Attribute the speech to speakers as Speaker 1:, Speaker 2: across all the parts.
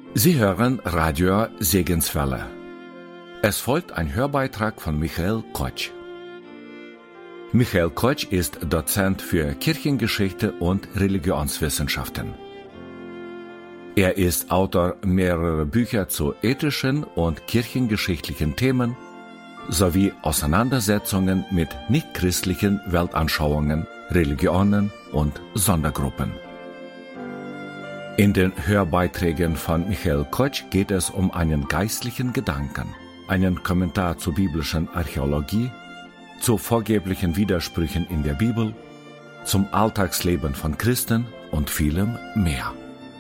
Speaker 1: Sie hören Radio Segenswelle. Es folgt ein Hörbeitrag von Michael Kotsch. Michael Kotsch ist Dozent für Kirchengeschichte und Religionswissenschaften. Er ist Autor mehrerer Bücher zu ethischen und kirchengeschichtlichen Themen sowie Auseinandersetzungen mit nichtchristlichen Weltanschauungen, Religionen und Sondergruppen. In den Hörbeiträgen von Michael Kotsch geht es um einen geistlichen Gedanken, einen Kommentar zur biblischen Archäologie, zu vorgeblichen Widersprüchen in der Bibel, zum Alltagsleben von Christen und vielem mehr.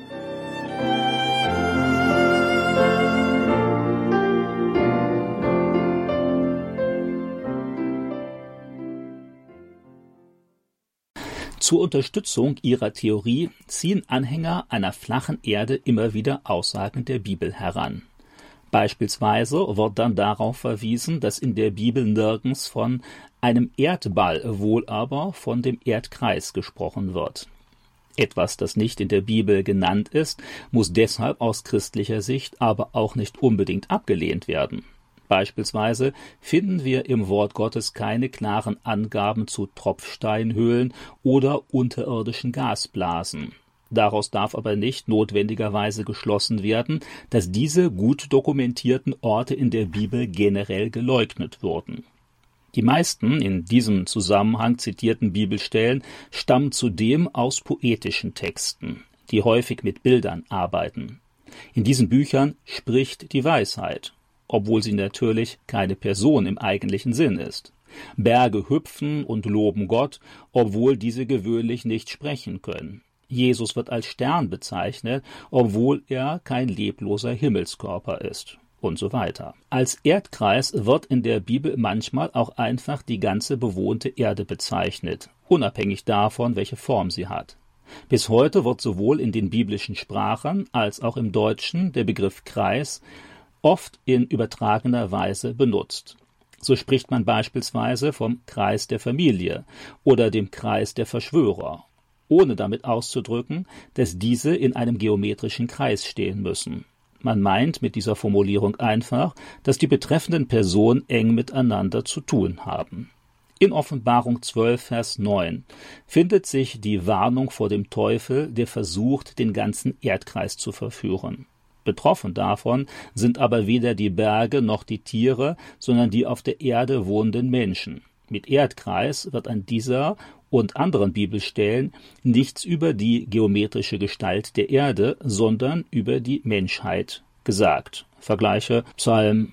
Speaker 2: Zur Unterstützung ihrer Theorie ziehen Anhänger einer flachen Erde immer wieder Aussagen der Bibel heran. Beispielsweise wird dann darauf verwiesen, dass in der Bibel nirgends von einem Erdball, wohl aber von dem Erdkreis gesprochen wird. Etwas, das nicht in der Bibel genannt ist, muss deshalb aus christlicher Sicht aber auch nicht unbedingt abgelehnt werden. Beispielsweise finden wir im Wort Gottes keine klaren Angaben zu Tropfsteinhöhlen oder unterirdischen Gasblasen. Daraus darf aber nicht notwendigerweise geschlossen werden, dass diese gut dokumentierten Orte in der Bibel generell geleugnet wurden. Die meisten in diesem Zusammenhang zitierten Bibelstellen stammen zudem aus poetischen Texten, die häufig mit Bildern arbeiten. In diesen Büchern spricht die Weisheit, obwohl sie natürlich keine Person im eigentlichen Sinn ist. Berge hüpfen und loben Gott, obwohl diese gewöhnlich nicht sprechen können. Jesus wird als Stern bezeichnet, obwohl er kein lebloser Himmelskörper ist. Und so weiter. Als Erdkreis wird in der Bibel manchmal auch einfach die ganze bewohnte Erde bezeichnet, unabhängig davon, welche Form sie hat. Bis heute wird sowohl in den biblischen Sprachen als auch im Deutschen der Begriff Kreis oft in übertragener Weise benutzt. So spricht man beispielsweise vom Kreis der Familie oder dem Kreis der Verschwörer, ohne damit auszudrücken, dass diese in einem geometrischen Kreis stehen müssen. Man meint mit dieser Formulierung einfach, dass die betreffenden Personen eng miteinander zu tun haben. In Offenbarung 12, Vers 9 findet sich die Warnung vor dem Teufel, der versucht, den ganzen Erdkreis zu verführen. Betroffen davon sind aber weder die Berge noch die Tiere, sondern die auf der Erde wohnenden Menschen. Mit Erdkreis wird an dieser und anderen Bibelstellen nichts über die geometrische Gestalt der Erde, sondern über die Menschheit gesagt. Vergleiche Psalm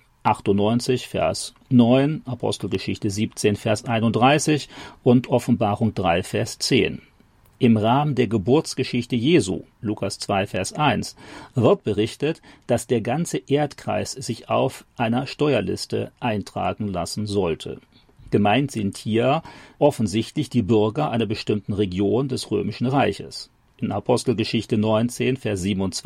Speaker 2: 98, Vers 9, Apostelgeschichte 17, Vers 31 und Offenbarung 3, Vers 10. Im Rahmen der Geburtsgeschichte Jesu, Lukas 2, Vers 1, wird berichtet, dass der ganze Erdkreis sich auf einer Steuerliste eintragen lassen sollte. Gemeint sind hier offensichtlich die Bürger einer bestimmten Region des Römischen Reiches. In Apostelgeschichte 19, Vers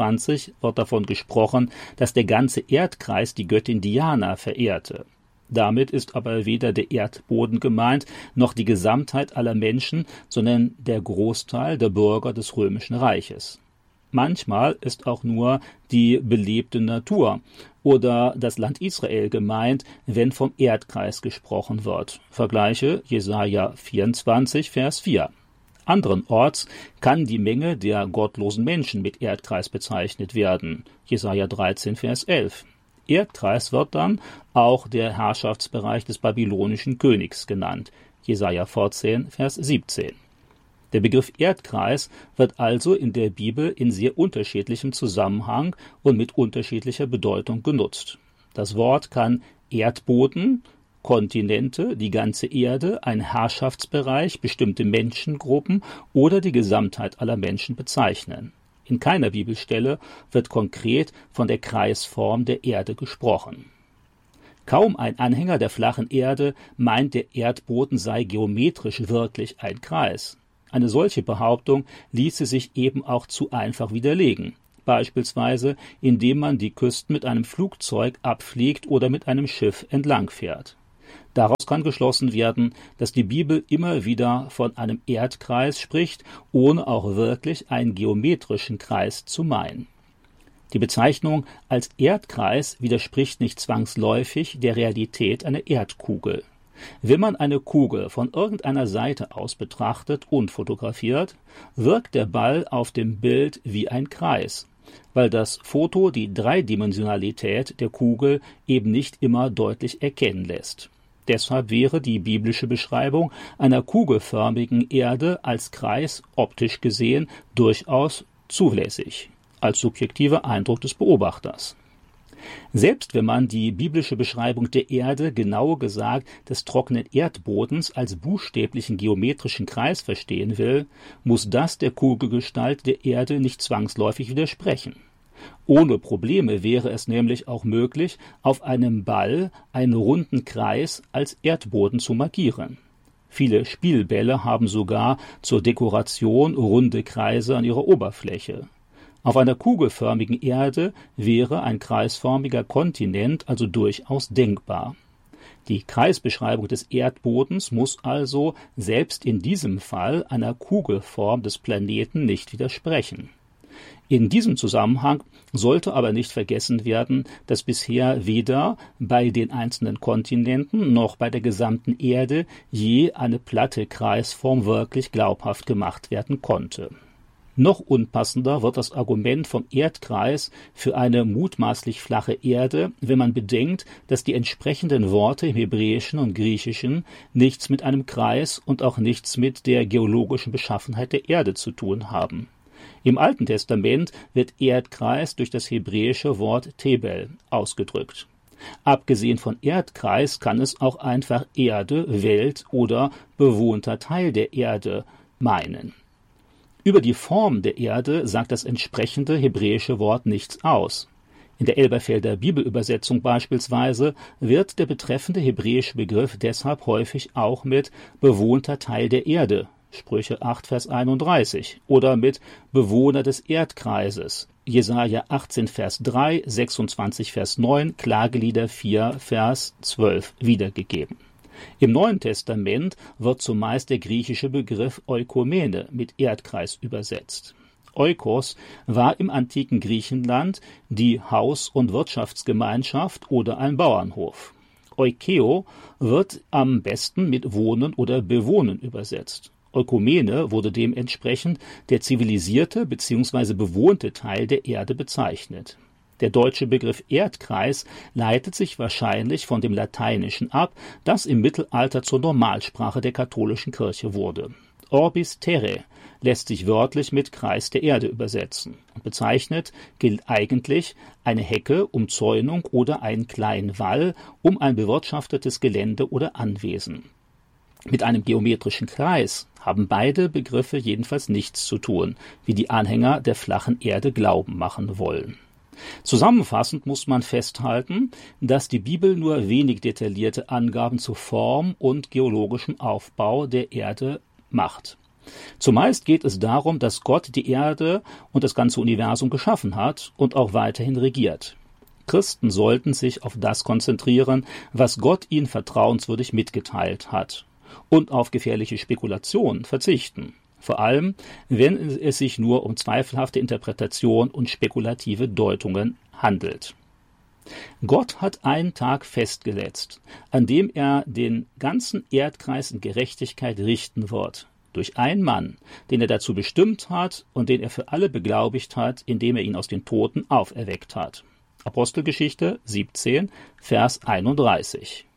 Speaker 2: 27 wird davon gesprochen, dass der ganze Erdkreis die Göttin Diana verehrte. Damit ist aber weder der Erdboden gemeint, noch die Gesamtheit aller Menschen, sondern der Großteil der Bürger des Römischen Reiches. Manchmal ist auch nur die belebte Natur oder das Land Israel gemeint, wenn vom Erdkreis gesprochen wird. Vergleiche Jesaja 24, Vers 4. Anderenorts kann die Menge der gottlosen Menschen mit Erdkreis bezeichnet werden. Jesaja 13, Vers 11. Erdkreis wird dann auch der Herrschaftsbereich des babylonischen Königs genannt. Jesaja 14, Vers 17. Der Begriff Erdkreis wird also in der Bibel in sehr unterschiedlichem Zusammenhang und mit unterschiedlicher Bedeutung genutzt. Das Wort kann Erdboden, Kontinente, die ganze Erde, ein Herrschaftsbereich, bestimmte Menschengruppen oder die Gesamtheit aller Menschen bezeichnen. In keiner Bibelstelle wird konkret von der Kreisform der Erde gesprochen. Kaum ein Anhänger der flachen Erde meint, der Erdboden sei geometrisch wirklich ein Kreis. Eine solche Behauptung ließe sich eben auch zu einfach widerlegen, beispielsweise indem man die Küsten mit einem Flugzeug abfliegt oder mit einem Schiff entlangfährt. Daraus kann geschlossen werden, dass die Bibel immer wieder von einem Erdkreis spricht, ohne auch wirklich einen geometrischen Kreis zu meinen. Die Bezeichnung als Erdkreis widerspricht nicht zwangsläufig der Realität einer Erdkugel. Wenn man eine Kugel von irgendeiner Seite aus betrachtet und fotografiert, wirkt der Ball auf dem Bild wie ein Kreis, weil das Foto die Dreidimensionalität der Kugel eben nicht immer deutlich erkennen lässt. Deshalb wäre die biblische Beschreibung einer kugelförmigen Erde als Kreis optisch gesehen durchaus zulässig, als subjektiver Eindruck des Beobachters. Selbst wenn man die biblische Beschreibung der Erde, genauer gesagt des trockenen Erdbodens, als buchstäblichen geometrischen Kreis verstehen will, muss das der Kugelgestalt der Erde nicht zwangsläufig widersprechen. Ohne Probleme wäre es nämlich auch möglich, auf einem Ball einen runden Kreis als Erdboden zu markieren. Viele Spielbälle haben sogar zur Dekoration runde Kreise an ihrer Oberfläche. Auf einer kugelförmigen Erde wäre ein kreisförmiger Kontinent also durchaus denkbar. Die Kreisbeschreibung des Erdbodens muss also selbst in diesem Fall einer Kugelform des Planeten nicht widersprechen. In diesem Zusammenhang sollte aber nicht vergessen werden, dass bisher weder bei den einzelnen Kontinenten noch bei der gesamten Erde je eine platte Kreisform wirklich glaubhaft gemacht werden konnte. Noch unpassender wird das Argument vom Erdkreis für eine mutmaßlich flache Erde, wenn man bedenkt, dass die entsprechenden Worte im Hebräischen und Griechischen nichts mit einem Kreis und auch nichts mit der geologischen Beschaffenheit der Erde zu tun haben. Im Alten Testament wird Erdkreis durch das hebräische Wort Tebel ausgedrückt. Abgesehen von Erdkreis kann es auch einfach Erde, Welt oder bewohnter Teil der Erde meinen. Über die Form der Erde sagt das entsprechende hebräische Wort nichts aus. In der Elberfelder Bibelübersetzung beispielsweise wird der betreffende hebräische Begriff deshalb häufig auch mit bewohnter Teil der Erde, Sprüche 8, Vers 31, oder mit Bewohner des Erdkreises, Jesaja 18, Vers 3, 26, Vers 9, Klagelieder 4, Vers 12 wiedergegeben. Im Neuen Testament wird zumeist der griechische Begriff Oikomene mit Erdkreis übersetzt. Oikos war im antiken Griechenland die Haus- und Wirtschaftsgemeinschaft oder ein Bauernhof. Oikeo wird am besten mit Wohnen oder Bewohnen übersetzt. Oikomene wurde dementsprechend der zivilisierte bzw. bewohnte Teil der Erde bezeichnet. Der deutsche Begriff Erdkreis leitet sich wahrscheinlich von dem Lateinischen ab, das im Mittelalter zur Normalsprache der katholischen Kirche wurde. Orbis terrae lässt sich wörtlich mit Kreis der Erde übersetzen und bezeichnet eigentlich eine Hecke, Umzäunung oder einen kleinen Wall um ein bewirtschaftetes Gelände oder Anwesen. Mit einem geometrischen Kreis haben beide Begriffe jedenfalls nichts zu tun, wie die Anhänger der flachen Erde glauben machen wollen. Zusammenfassend muss man festhalten, dass die Bibel nur wenig detaillierte Angaben zur Form und geologischem Aufbau der Erde macht. Zumeist geht es darum, dass Gott die Erde und das ganze Universum geschaffen hat und auch weiterhin regiert. Christen sollten sich auf das konzentrieren, was Gott ihnen vertrauenswürdig mitgeteilt hat, und auf gefährliche Spekulationen verzichten. Vor allem, wenn es sich nur um zweifelhafte Interpretation und spekulative Deutungen handelt. Gott hat einen Tag festgesetzt, an dem er den ganzen Erdkreis in Gerechtigkeit richten wird, durch einen Mann, den er dazu bestimmt hat und den er für alle beglaubigt hat, indem er ihn aus den Toten auferweckt hat. Apostelgeschichte 17, Vers 31.